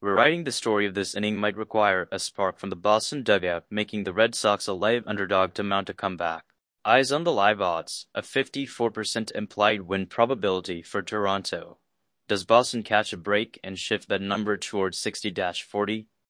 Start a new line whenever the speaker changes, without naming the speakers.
Rewriting the story of this inning might require a spark from the Boston dugout, making the Red Sox a live underdog to mount a comeback. Eyes on the live odds, a 54% implied win probability for Toronto. Does Boston catch a break and shift that number towards 60-40?